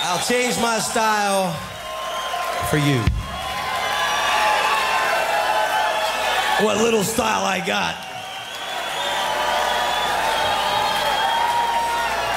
I'll change my style for you. What little style I got.